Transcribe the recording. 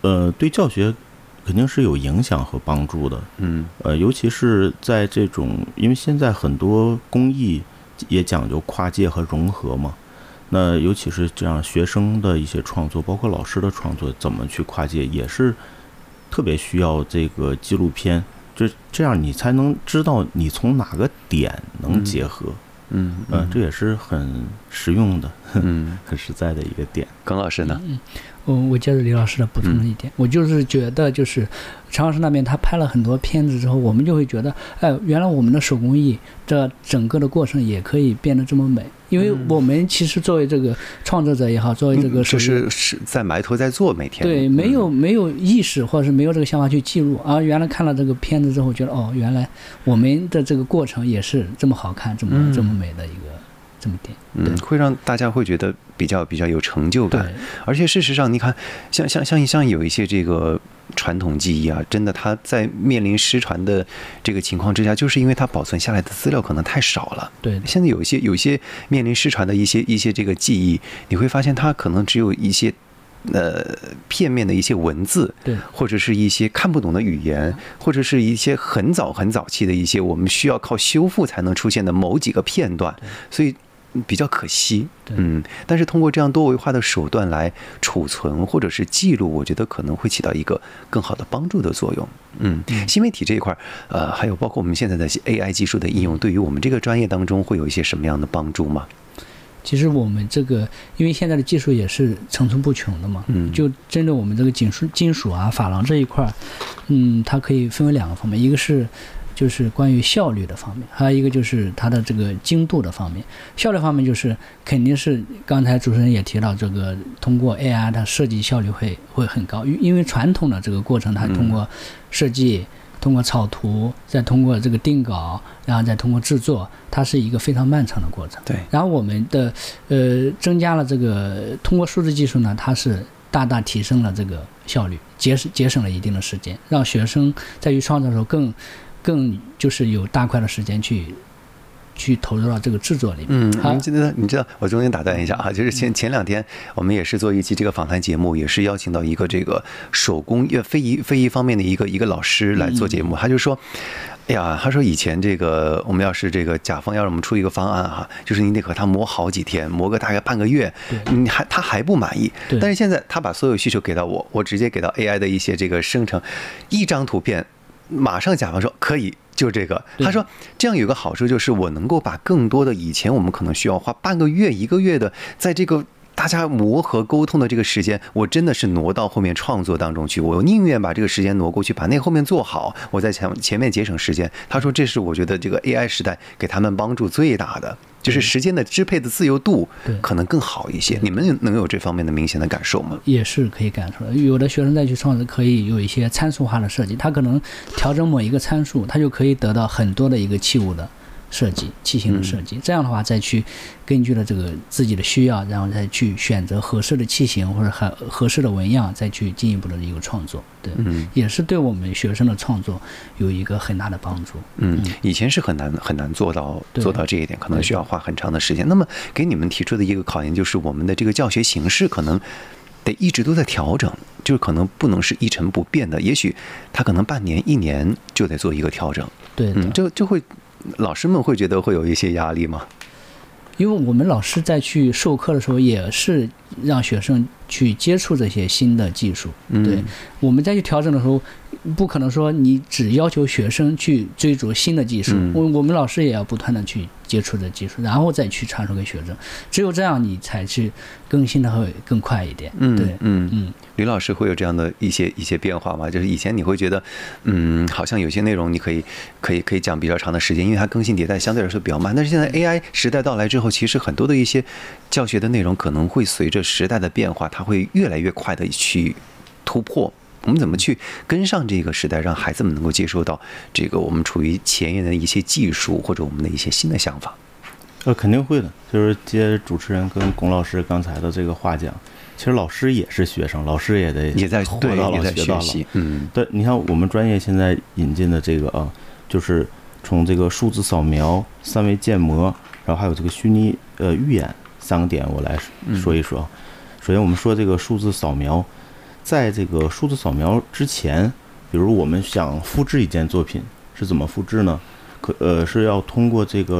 对教学肯定是有影响和帮助的。尤其是在这种，因为现在很多工艺也讲究跨界和融合嘛。那尤其是这样学生的一些创作，包括老师的创作，怎么去跨界，也是特别需要这个纪录片，就这样你才能知道你从哪个点能结合。这也是很实用的，很实在的一个点。 耿老师呢？ 我接着李老师的补充了一点，我就是觉得，就是常老师那边他拍了很多片子之后，我们就会觉得，原来我们的手工艺这整个的过程也可以变得这么美。因为我们其实作为这个创作者也好，作为这个就是在埋头在做，每天对没有意识或者是没有这个想法去记录，而原来看了这个片子之后，觉得原来我们的这个过程也是这么好看，这么美的一个这么点。 会让大家会觉得比较有成就感。而且事实上你看像有一些这个传统技艺啊，真的它在面临失传的这个情况之下，就是因为它保存下来的资料可能太少了。 对， 现在有一些面临失传的一些这个技艺，你会发现它可能只有一些片面的一些文字， 对， 或者是一些看不懂的语言，或者是一些很早期的一些我们需要靠修复才能出现的某几个片段，所以比较可惜。但是通过这样多维化的手段来储存或者是记录，我觉得可能会起到一个更好的帮助的作用。新媒体这一块，还有包括我们现在的 AI 技术的应用，对于我们这个专业当中会有一些什么样的帮助吗？ 其实我们这个，因为现在的技术也是层出不穷的嘛，就针对我们这个金属啊、珐琅这一块，它可以分为两个方面，一个是就是关于效率的方面，还有一个就是它的这个精度的方面。效率方面就是肯定是刚才主持人也提到，这个通过 AI 它设计效率会很高，因为传统的这个过程它通过设计，通过草图，再通过这个定稿，然后再通过制作，它是一个非常漫长的过程。 对。 然后我们的增加了这个通过数字技术呢，它是大大提升了这个效率，节省了一定的时间，让学生在于创作的时候更就是有大块的时间去投入到这个制作里面。 你知道，我中间打断一下啊，就是前2天我们也是做一期这个访谈节目，也是邀请到一个这个手工非遗方面的一个老师来做节目，他就说。哎呀，他说以前这个我们要是这个甲方要让我们出一个方案哈，就是你得和他磨好几天，磨个大概半个月，他还不满意。但是现在他把所有需求给到我直接给到 AI 的一些这个生成，一张图片，马上甲方说可以。就这个，他说这样有个好处，就是我能够把更多的以前我们可能需要花半个月、1个月的，在这个大家磨合沟通的这个时间，我真的是挪到后面创作当中去。我宁愿把这个时间挪过去，把那后面做好，我在前面节省时间。他说这是我觉得这个 AI 时代给他们帮助最大的，就是时间的支配的自由度可能更好一些。你们能有这方面的明显的感受吗？ 也是可以感受的。有的学生再去创作，可以有一些参数化的设计，他可能调整某一个参数，他就可以得到很多的一个器物的设计，器型的设计。这样的话再去根据了这个自己的需要，然后再去选择合适的器型或者合适的纹样，再去进一步的一个创作。对，也是对我们学生的创作有一个很大的帮助。 以前是很难做到这一点，可能需要花很长的时间。那么给你们提出的一个考验就是我们的这个教学形式可能得一直都在调整，就是可能不能是一成不变的，也许他可能半年、1年就得做一个调整。 对， 就会老师们会觉得会有一些压力吗？ 因为我们老师在去授课的时候，也是让学生去接触这些新的技术。对，我们再去调整的时候，不可能说你只要求学生去追逐新的技术，我们老师也要不断的去接触这技术，然后再去传授给学生。只有这样，你才去更新的会更快一点。对， 吕老师会有这样的一些变化吗？就是以前你会觉得，好像有些内容你可以讲比较长的时间，因为它更新迭代相对来说比较慢。但是现在 AI 时代到来之后，其实很多的一些教学的内容可能会随着时代的变化，它会越来越快的去突破。我们怎么去跟上这个时代，让孩子们能够接受到这个我们处于前沿的一些技术或者我们的一些新的想法？ 肯定会的。就是接主持人跟龚老师刚才的这个话讲，其实老师也是学生，老师也在活到老学到老。对，你看我们专业现在引进的这个就是从这个数字扫描、3维建模，然后还有这个虚拟预演3个点，我来说一说。首先我们说这个数字扫描， 在这个数字扫描之前，比如我们想复制一件作品是怎么复制呢？是要通过这个